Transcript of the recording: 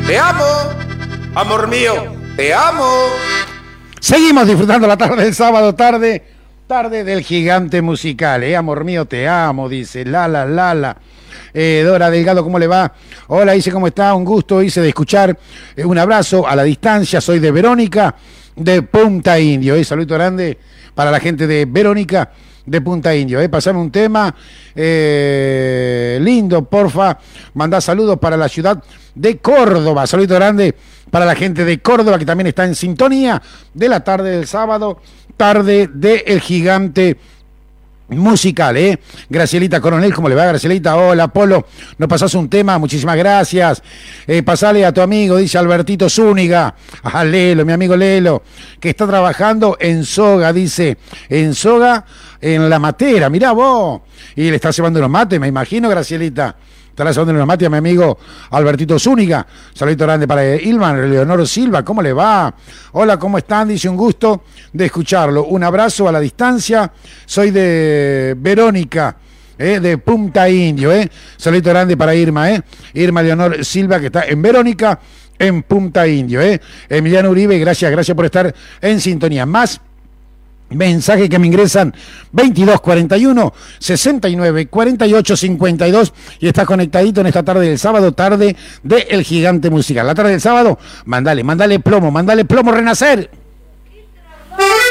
te amo. Amor mío, te amo. Seguimos disfrutando la tarde del sábado, tarde del gigante musical, amor mío, te amo, dice, la. Dora Delgado, ¿cómo le va? Hola, dice, ¿cómo está? Un gusto, dice, de escuchar, un abrazo a la distancia, soy de Verónica, de Punta Indio, saludo grande para la gente de Verónica, de Punta Indio, pasame un tema, lindo, porfa, mandá saludos para la ciudad de Córdoba, saludo grande para la gente de Córdoba, que también está en sintonía de la tarde del sábado, tarde del gigante musical, Gracielita Coronel, ¿cómo le va, Gracielita? Hola, Polo, nos pasás un tema, muchísimas gracias. Pasale a tu amigo, dice Albertito Zúñiga, a Lelo, mi amigo Lelo, que está trabajando en Soga, dice, en Soga, en La Matera, mirá vos, y le está llevando los mates, me imagino, Gracielita. Estará llevando los mates a mi amigo Albertito Zúñiga. Saludito grande para Ilman Leonor Silva. ¿Cómo le va? Hola, ¿cómo están? Dice, un gusto de escucharlo. Un abrazo a la distancia. Soy de Verónica, de Punta Indio. Saludito grande para Irma. Irma Leonor Silva, que está en Verónica, en Punta Indio. Emiliano Uribe, gracias por estar en sintonía. Más mensajes que me ingresan 2241 69 48 52 y estás conectadito en esta tarde del sábado, tarde de El Gigante Musical. La tarde del sábado, mandale plomo, Renacer.